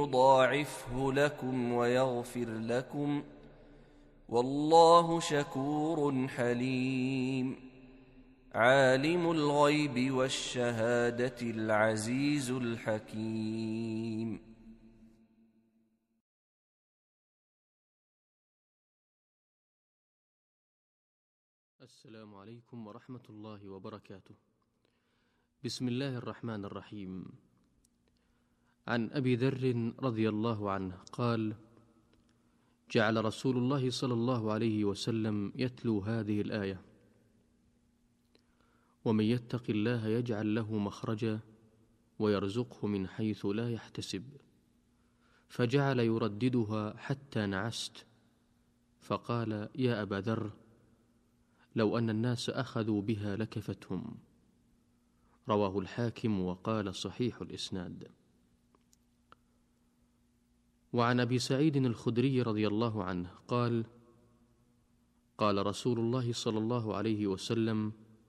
يضاعفه لكم ويغفر لكم، والله شكور حليم. عالم الغيب والشهادة العزيز الحكيم. السلام عليكم ورحمة الله وبركاته. بسم الله الرحمن الرحيم. عن أبي ذر رضي الله عنه قال: جعل رسول الله صلى الله عليه وسلم يتلو هذه الآية: ومن يتق الله يجعل له مخرجا ويرزقه من حيث لا يحتسب، فجعل يرددها حتى نعست، فقال: يا أبا ذر، لو أن الناس أخذوا بها لكفتهم. رواه الحاكم وقال صحيح الإسناد. وعن أبي سعيد الخدري رضي الله عنه قال: قال رسول الله صلى الله عليه وسلم: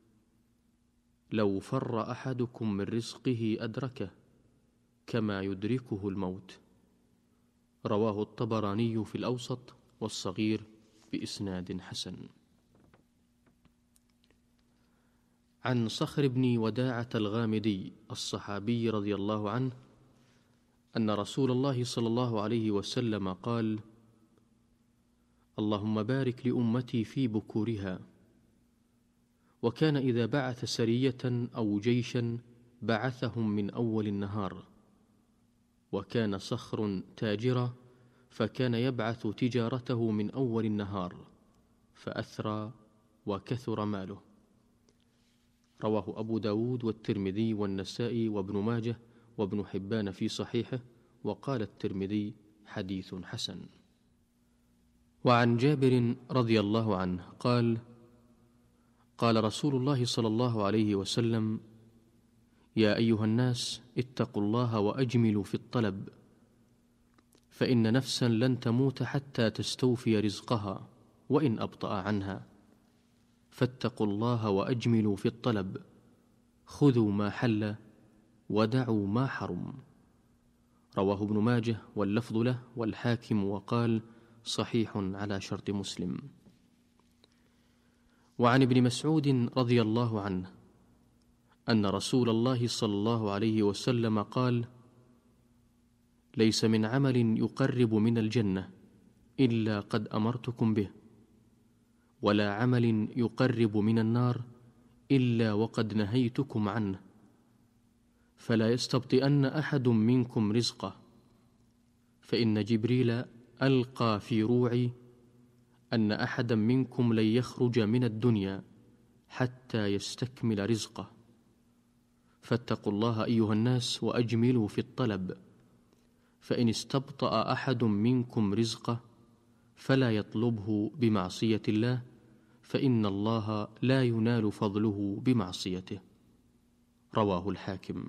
لو فر أحدكم من رزقه أدركه كما يدركه الموت. رواه الطبراني في الأوسط والصغير بإسناد حسن. عن صخر بن وداعة الغامدي الصحابي رضي الله عنه أن رسول الله صلى الله عليه وسلم قال: اللهم بارك لأمتي في بكورها. وكان إذا بعث سرية أو جيشا بعثهم من أول النهار. وكان صخر تاجرا، فكان يبعث تجارته من أول النهار، فأثرى وكثر ماله. رواه أبو داود والترمذي والنسائي وابن ماجه وابن حبان في صحيحه، وقال الترمذي: حديث حسن. وعن جابر رضي الله عنه قال: قال رسول الله صلى الله عليه وسلم: يا أيها الناس اتقوا الله وأجملوا في الطلب، فإن نفسا لن تموت حتى تستوفي رزقها وإن أبطأ عنها، فاتقوا الله وأجملوا في الطلب، خذوا ما حل ودعوا ما حرم. رواه ابن ماجه واللفظ له والحاكم وقال: صحيح على شرط مسلم. وعن ابن مسعود رضي الله عنه أن رسول الله صلى الله عليه وسلم قال: ليس من عمل يقرب من الجنة إلا قد أمرتكم به، ولا عمل يقرب من النار إلا وقد نهيتكم عنه، فلا يستبطئن أحد منكم رزقه، فإن جبريل ألقى في روعي أن أحدا منكم لن يخرج من الدنيا حتى يستكمل رزقه، فاتقوا الله أيها الناس وأجملوا في الطلب، فإن استبطأ أحد منكم رزقه فلا يطلبه بمعصية الله، فإن الله لا ينال فضله بمعصيته. رواه الحاكم.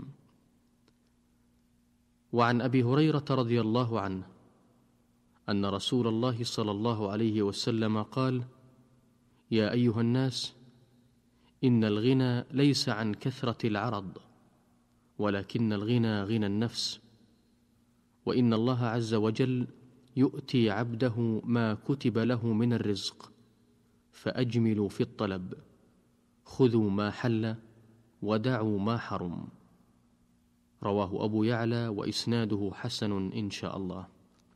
وعن أبي هريرة رضي الله عنه أن رسول الله صلى الله عليه وسلم قال: يا أيها الناس، إن الغنى ليس عن كثرة العرض، ولكن الغنى غنى النفس، وإن الله عز وجل يؤتي عبده ما كتب له من الرزق، فأجملوا في الطلب، خذوا ما حل ودعوا ما حرم. رواه أبو يعلى وإسناده حسن إن شاء الله.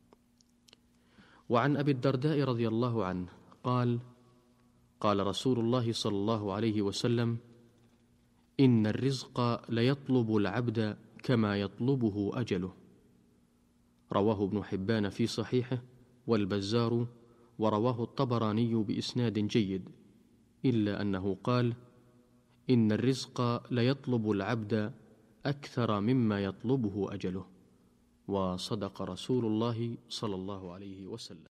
وعن أبي الدرداء رضي الله عنه قال: قال رسول الله صلى الله عليه وسلم: إن الرزق ليطلب العبد كما يطلبه أجله. رواه ابن حبان في صحيحه والبزار، ورواه الطبراني بإسناد جيد، إلا أنه قال: إن الرزق ليطلب العبد أكثر مما يطلبه أجله. وصدق رسول الله صلى الله عليه وسلم.